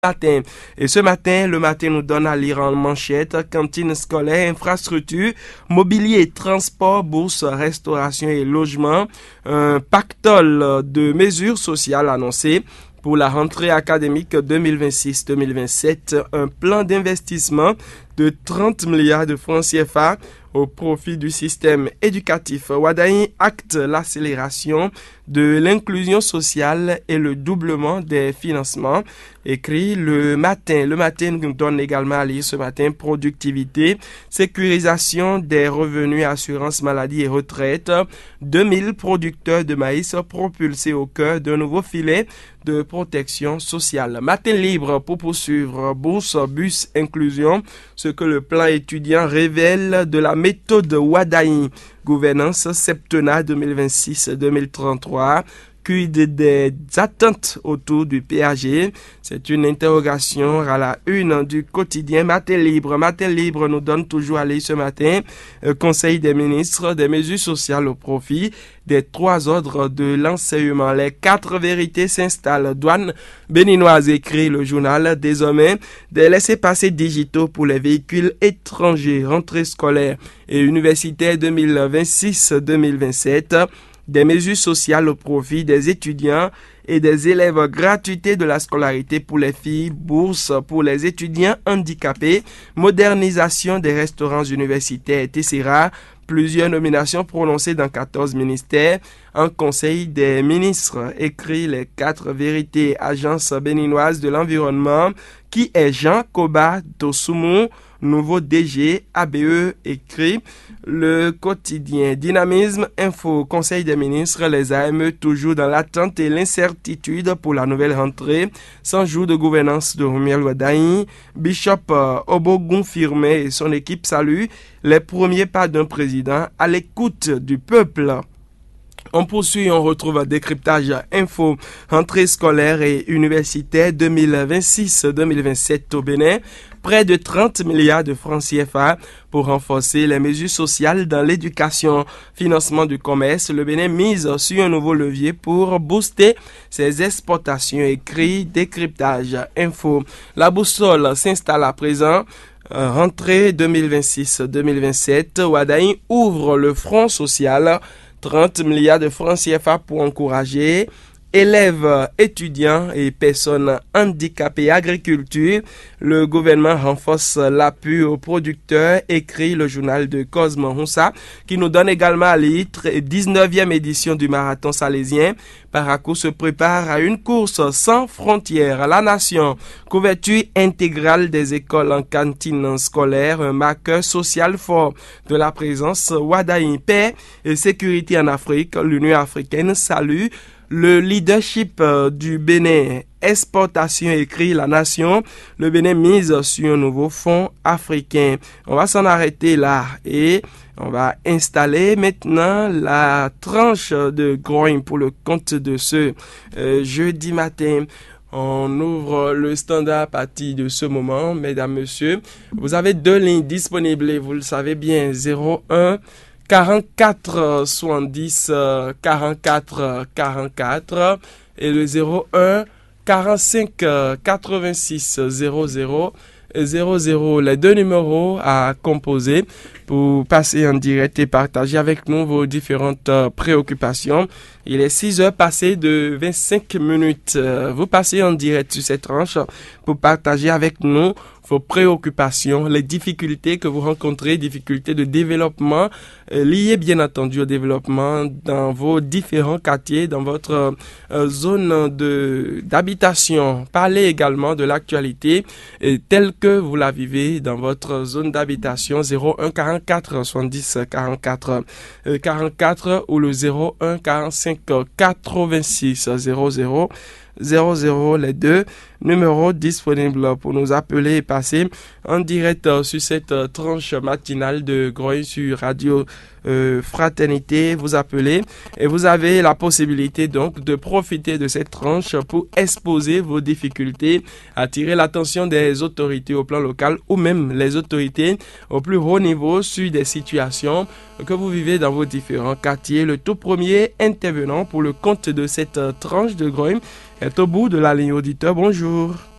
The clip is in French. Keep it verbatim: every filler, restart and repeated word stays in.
matin. Et ce matin, le matin nous donne à lire en manchette: cantine scolaire, infrastructure, mobilier, transport, bourse, restauration et logement. Un pactole de mesures sociales annoncé pour la rentrée académique deux mille vingt-six deux mille vingt-sept. Un plan d'investissement de trente milliards de francs C F A au profit du système éducatif. Wadaï acte l'accélération de l'inclusion sociale et le doublement des financements. Écrit le matin. Le matin nous donne également à lire ce matin: productivité, sécurisation des revenus, assurance maladie et retraite. deux mille producteurs de maïs propulsés au cœur d'un nouveau filet de protection sociale. Matin libre pour poursuivre. Bourse, bus, inclusion. Ce que le plan étudiant révèle de la méthode Wadaï. Gouvernance septennat deux mille vingt-six deux mille trente-trois. Quid des attentes autour du P A G? C'est une interrogation à la une du quotidien Matin Libre. Matin Libre nous donne toujours à lire ce matin: euh, Conseil des ministres, des mesures sociales au profit des trois ordres de l'enseignement. Les quatre vérités s'installent. Douane béninoise, écrit le journal. Désormais, des laissez-passer digitaux pour les véhicules étrangers. Rentrée scolaire et universitaire deux mille vingt-six deux mille vingt-sept. Des mesures sociales au profit des étudiants et des élèves. Gratuité de la scolarité pour les filles, bourse pour les étudiants handicapés, modernisation des restaurants universitaires, et cetera. Plusieurs nominations prononcées dans quatorze ministères. Un conseil des ministres, écrit les quatre vérités. Agence béninoise de l'environnement, qui est Jean Koba Dosoumou, nouveau D G A B E, écrit le quotidien. Dynamisme Info, Conseil des ministres, les A M E toujours dans l'attente et l'incertitude pour la nouvelle rentrée. cent jours de gouvernance de Rumiel Wadaï. Bishop Obogun Firmé et son équipe saluent les premiers pas d'un président à l'écoute du peuple. On poursuit, on retrouve un décryptage info, rentrée scolaire et universitaire deux mille vingt-six deux mille vingt-sept au Bénin. Près de trente milliards de francs C F A pour renforcer les mesures sociales dans l'éducation. Financement du commerce, le Bénin mise sur un nouveau levier pour booster ses exportations. Écrit décryptage info. La boussole s'installe à présent. Euh, rentrée deux mille vingt-six deux mille vingt-sept, Wadaï ouvre le front social. trente milliards de francs C F A pour encourager élèves, étudiants et personnes handicapées. Agriculture, le gouvernement renforce l'appui aux producteurs, écrit le journal de Cosme Houssa, qui nous donne également à lire dix-neuvième édition du marathon salésien. Parakou se prépare à une course sans frontières. La nation, couverture intégrale des écoles en cantine scolaire, un marqueur social fort de la présence Wadaï. Paix et sécurité en Afrique, l'Union africaine salue le leadership du Bénin. Exportation, écrit la nation. Le Bénin mise sur un nouveau fonds africain. On va s'en arrêter là et on va installer maintenant la tranche de groin pour le compte de ce euh, jeudi matin. On ouvre le standard à partir de ce moment, mesdames, messieurs. Vous avez deux lignes disponibles et vous le savez bien: zéro un quarante-quatre soixante-dix quarante-quatre quarante-quatre et le zéro un quarante-cinq quatre-vingt-six zéro zéro zéro zéro. Les deux numéros à composer pour passer en direct et partager avec nous vos différentes préoccupations. Il est six heures passées de vingt-cinq minutes. Vous passez en direct sur cette tranche pour partager avec nous vos préoccupations, les difficultés que vous rencontrez, difficultés de développement euh, liées bien entendu au développement dans vos différents quartiers, dans votre euh, zone de d'habitation. Parlez également de l'actualité euh, telle que vous la vivez dans votre zone d'habitation. Zéro un quarante-quatre soixante-dix quarante-quatre quarante-quatre ou le zéro un quarante-cinq quatre-vingt-six zéro zéro zéro zéro, les deux numéros disponibles pour nous appeler et passer en direct sur cette tranche matinale de Groin sur Radio euh, Fraternité. Vous appelez et vous avez la possibilité donc de profiter de cette tranche pour exposer vos difficultés, attirer l'attention des autorités au plan local ou même les autorités au plus haut niveau sur des situations que vous vivez dans vos différents quartiers. Le tout premier intervenant pour le compte de cette tranche de Groin est au bout de la ligne auditeur. Bonjour.